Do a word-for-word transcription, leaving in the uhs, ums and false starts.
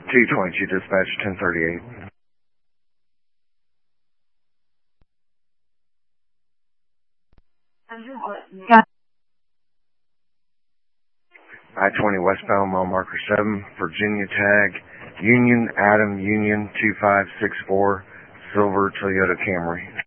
two twenty-two, dispatch ten thirty-eight. I twenty westbound, mile marker seven, Virginia tag, Union, Adam, Union two five six four, silver Toyota Camry.